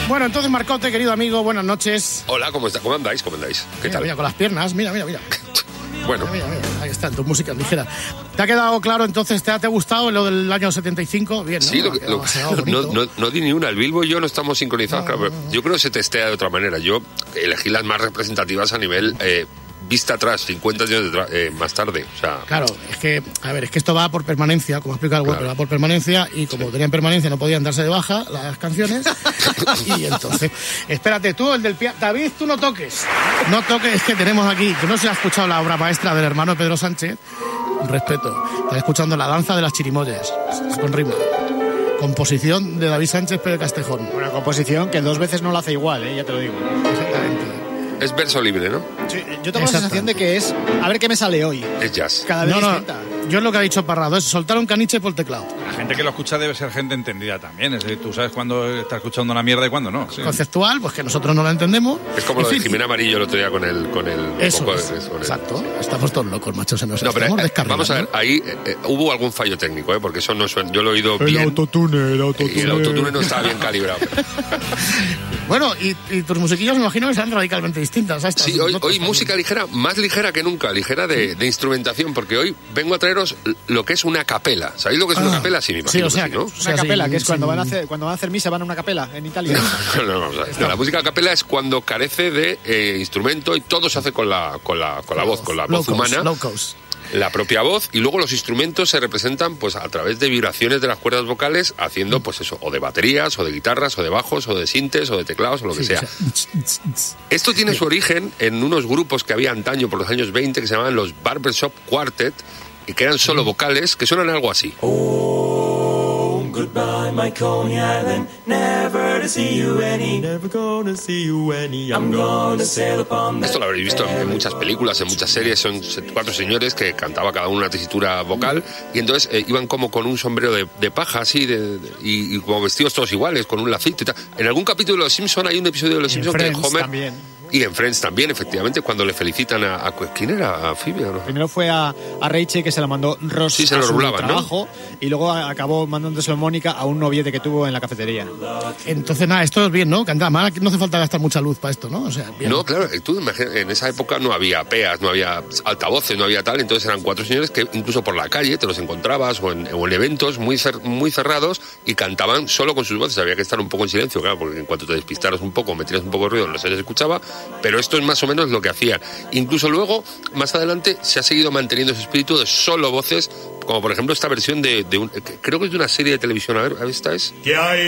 Bueno, entonces, Marcote, querido amigo, buenas noches. Hola, ¿cómo está? ¿Cómo andáis? ¿Qué tal? Mira, con las piernas, mira. Bueno. Mira, ahí está, tu música ligera. ¿Te ha quedado claro entonces? ¿Te ha gustado lo del año 75? Bien, ¿no? Sí, no di ni una. El Bilbo y yo no estamos sincronizados. Claro, pero yo creo que se testea de otra manera. Yo elegí las más representativas a nivel vista atrás, 50 años más tarde. O sea, claro, es que esto va por permanencia, como explica el web, va por permanencia, y como tenían permanencia no podían darse de baja las canciones. Y entonces, espérate, tú, el del piano, David, tú no toques, es que tenemos aquí, que no se ha escuchado la obra maestra del hermano Pedro Sánchez, respeto, estás escuchando La danza de las chirimoyas, con rima. Composición de David Sánchez Pérez Castejón. Una composición que 2 veces no la hace igual, ya te lo digo. Exactamente. Es verso libre, ¿no? Sí, yo tengo la sensación de que es a ver qué me sale hoy. Es jazz. Cada vez distinta. Yo es lo que ha dicho Parrado, es soltar un caniche por el teclado. La gente que lo escucha debe ser gente entendida también. Es decir, tú sabes cuándo está escuchando una mierda y cuándo no. Sí. Conceptual, pues que nosotros no la entendemos. Es como lo de Jimena Amarillo el otro día con el eso es, exacto. Estamos todos locos, macho, se nos estamos descargando. Vamos a ver, ahí hubo algún fallo técnico, porque eso no suena. Yo lo he oído bien. El autotune no estaba bien calibrado. Bueno, y tus musiquillas me imagino que serán radicalmente distintas a estas. Sí, hoy música ligera, más ligera que nunca, ligera de instrumentación, porque hoy vengo a traeros lo que es una capela. ¿Sabéis lo que es una capela? Sí, me imagino. Sí, o sea, ¿no? Una capela, que es cuando van a hacer misa, van a una capela en Italia. No, la música a capela es cuando carece de instrumento y todo se hace con la voz, con la voz humana. La propia voz, y luego los instrumentos se representan pues a través de vibraciones de las cuerdas vocales, haciendo pues eso, o de baterías, o de guitarras, o de bajos, o de sintes, o de teclados, o lo que sea. Esto tiene su origen en unos grupos que había antaño por los años 20 que se llamaban los Barbershop Quartet, y que eran solo vocales, que suenan algo así. Goodbye, my Coney Island, never to see you any, never gonna see you any, I'm gonna sail upon that. Esto lo habréis visto en muchas películas, en muchas series. Son 4 señores que cantaba cada uno una tesitura vocal, y entonces iban como con un sombrero de paja así, y como vestidos todos iguales, con un lacito y tal. En algún capítulo de Los Simpson hay un episodio de Los Simpson que Homer también. Y en Friends también, efectivamente, cuando le felicitan a ¿quién era? ¿A Phoebe o no? Primero fue a Rachel, que se la mandó Ross a su trabajo, ¿no? Y luego acabó mandándoselo Mónica a un noviete que tuvo en la cafetería. Entonces, nada, esto es bien, ¿no? Que no hace falta gastar mucha luz para esto, ¿no? O sea, bien. No, claro, tú imagínate, en esa época no había peas, no había altavoces, no había tal, entonces eran 4 señores que incluso por la calle te los encontrabas o en eventos muy cerrados, y cantaban solo con sus voces. Había que estar un poco en silencio, claro, porque en cuanto te despistaras un poco, metieras un poco de ruido, no se les escuchaba. Pero esto es más o menos lo que hacían. Incluso luego, más adelante, se ha seguido manteniendo ese espíritu de solo voces, como por ejemplo esta versión creo que es de una serie de televisión. A ver, ¿esta es?